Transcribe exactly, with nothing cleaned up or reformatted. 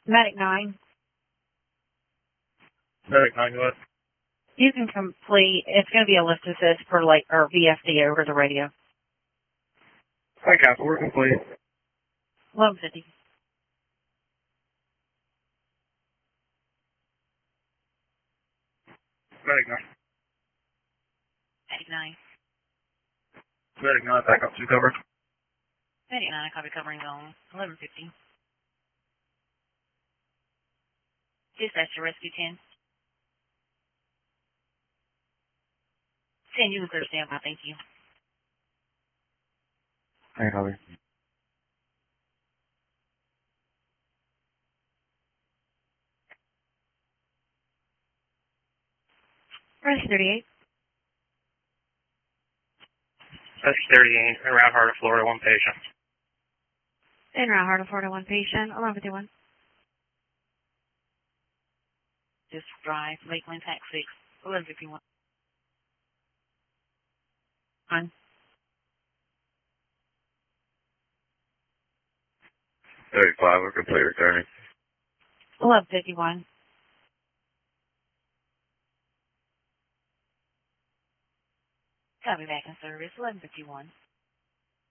Medic nine. Medic nine, go ahead. You can complete, it's going to be a lift assist per like, or V F D over the radio. Hi, Castle, we're complete. eleven fifty. Medic nine. Medic nine. Medic nine, back up to cover. Medic nine, copy covering zone. eleven fifty. Dispatch to rescue ten. ten, you can clear standby, thank you. Hey, copy. Rescue thirty-eight. Rescue thirty-eight, around Heart of Florida, one patient. In route, Heart of Florida, one patient. eleven fifty-one. Just drive, Lakeland, Tax six. eleven fifty-one. On. thirty-five, we're complete returning. eleven fifty-one. Copy back in service, eleven fifty-one.